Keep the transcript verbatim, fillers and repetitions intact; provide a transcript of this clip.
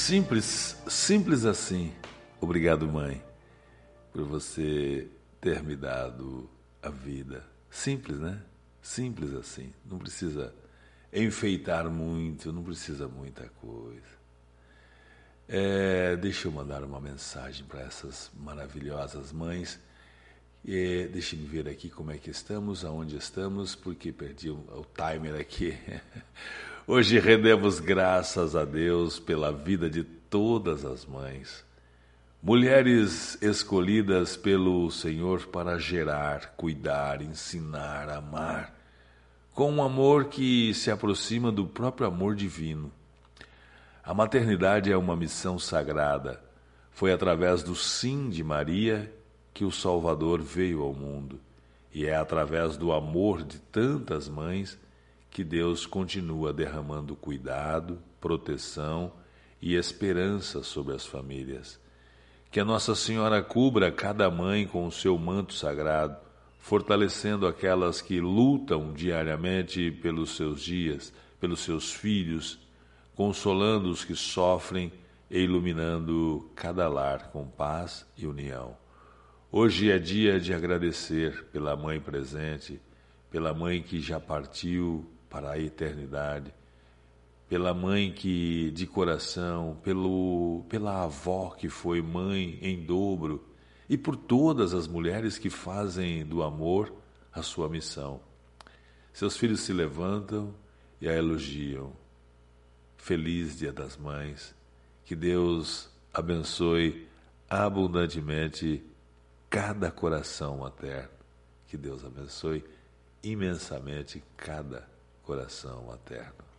Simples, simples assim. Obrigado, mãe, por você ter me dado a vida. Simples, né? Simples assim. Não precisa enfeitar muito, não precisa muita coisa. É, deixa eu mandar uma mensagem para essas maravilhosas mães. É, deixa-me ver aqui como é que estamos, aonde estamos, porque perdi o, o timer aqui. Hoje rendemos graças a Deus pela vida de todas as mães. Mulheres escolhidas pelo Senhor para gerar, cuidar, ensinar, amar, com um amor que se aproxima do próprio amor divino. A maternidade é uma missão sagrada. Foi através do sim de Maria que o Salvador veio ao mundo. E é através do amor de tantas mães que Deus continua derramando cuidado, proteção e esperança sobre as famílias. Que a Nossa Senhora cubra cada mãe com o seu manto sagrado, fortalecendo aquelas que lutam diariamente pelos seus dias, pelos seus filhos, consolando os que sofrem e iluminando cada lar com paz e união. Hoje é dia de agradecer pela mãe presente, pela mãe que já partiu para a eternidade, pela mãe que, de coração, pelo, pela avó que foi mãe em dobro e por todas as mulheres que fazem do amor a sua missão. Seus filhos se levantam e a elogiam. Feliz Dia das Mães, que Deus abençoe abundantemente cada coração materno, que Deus abençoe imensamente cada coração materno.